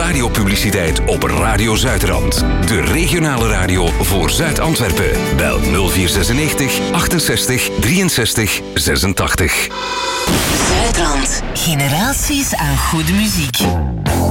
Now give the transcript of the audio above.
radiopubliciteit op Radio Zuidrand. De regionale radio voor Zuid-Antwerpen. Bel 0496 68 63 86. Zuidrand. Generaties aan goede muziek.